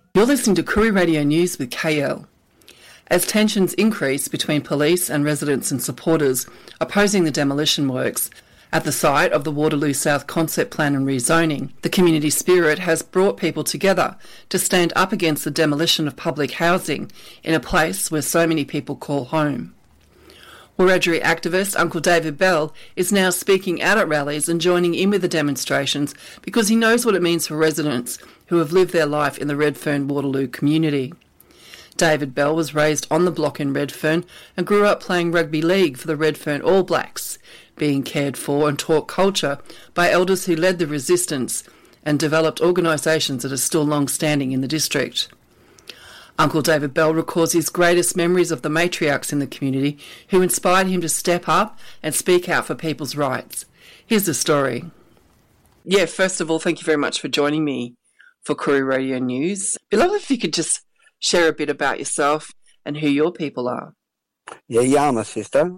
You're listening to Koori Radio News with KL. As tensions increase between police and residents and supporters opposing the demolition works at the site of the Waterloo South concept plan and rezoning, the community spirit has brought people together to stand up against the demolition of public housing in a place where so many people call home. Wiradjuri activist Uncle David Bell is now speaking out at rallies and joining in with the demonstrations because he knows what it means for residents who have lived their life in the Redfern Waterloo community. David Bell was raised on the block in Redfern and grew up playing rugby league for the Redfern All Blacks, being cared for and taught culture by elders who led the resistance and developed organisations that are still long-standing in the district. Uncle David Bell records his greatest memories of the matriarchs in the community who inspired him to step up and speak out for people's rights. Here's the story. Yeah, first of all, thank you very much for joining me for Koori Radio News. It'd be lovely if you could just share a bit about yourself and who your people are. Yeah, Yama sister.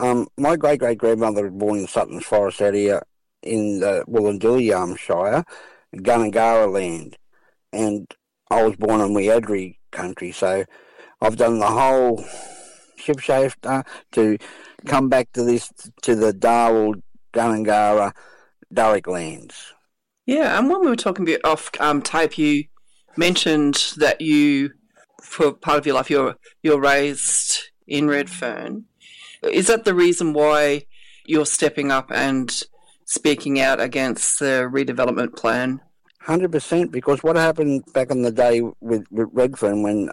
My great-great-grandmother was born in Sutton's Forest out here in the Wollondilly Shire, Gunnegarra land. And I was born in Wiradjuri country, so I've done the whole ship-shaft to come back to the Darwin, Gunnegarra, Durrick lands. Yeah, and when we were talking about off tape, you mentioned that you, for part of your life, you're raised in Redfern. Is that the reason why you're stepping up and speaking out against the redevelopment plan? 100%, because what happened back in the day with Redfern when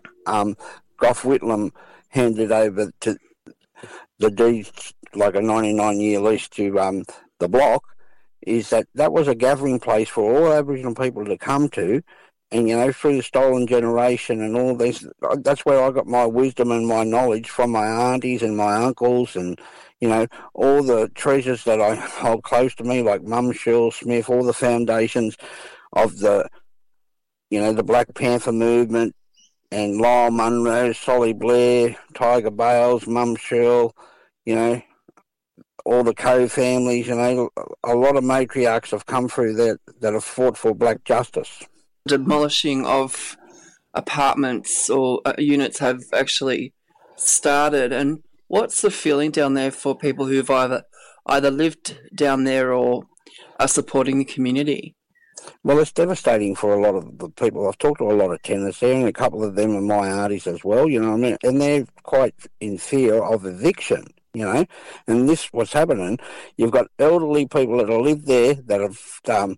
Gough Whitlam handed over to the deeds, like a 99-year lease to the block, is that was a gathering place for all Aboriginal people to come to. And, you know, through the stolen generation and all this, that's where I got my wisdom and my knowledge from my aunties and my uncles and, you know, all the treasures that I hold close to me, like Mum Shirl Smith, all the foundations of the, you know, the Black Panther movement and Lyle Munro, Solly Blair, Tiger Bales, Mum Shirl, you know, all the Cove families, you know, a lot of matriarchs have come through that have fought for black justice. Demolishing of apartments or units have actually started, and what's the feeling down there for people who've either lived down there or are supporting the community? Well, it's devastating for a lot of the people. I've talked to a lot of tenants there, and a couple of them are my aunties as well, you know what I mean? And they're quite in fear of eviction, you know? And this, what's happening, you've got elderly people that have lived there that have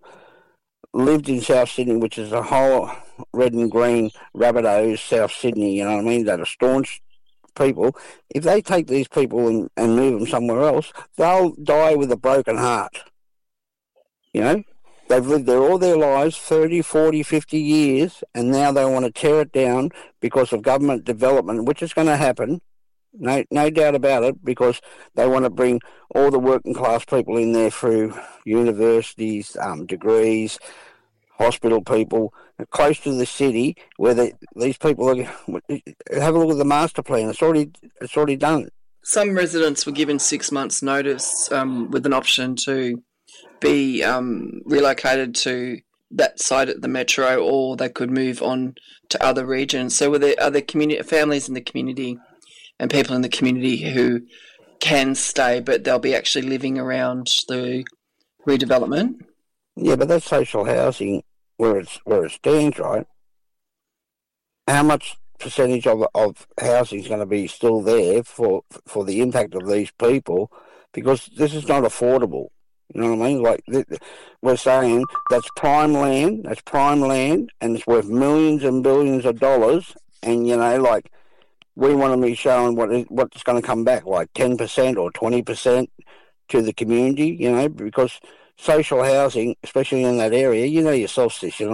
lived in South Sydney, which is a whole red and green Rabbitohs, South Sydney, you know what I mean, that are staunch people. If they take these people and move them somewhere else, they'll die with a broken heart. You know? They've lived there all their lives, 30, 40, 50 years, and now they want to tear it down because of government development, which is going to happen, no doubt about it, because they want to bring all the working class people in there through universities, degrees, hospital people, close to the city, where these people are. Have a look at the master plan. It's already done. Some residents were given 6 months' notice with an option to be relocated to that site at the metro, or they could move on to other regions. So, are there families in the community and people in the community who can stay, but they'll be actually living around the redevelopment? Yeah, but that's social housing where it stands, right? How much percentage of housing is going to be still there for the impact of these people? Because this is not affordable. You know what I mean? Like, we're saying that's prime land, and it's worth millions and billions of dollars, and, you know, like, we want to be showing what's going to come back, like 10% or 20% to the community, you know, because social housing, especially in that area, you know yourself, sis, you know,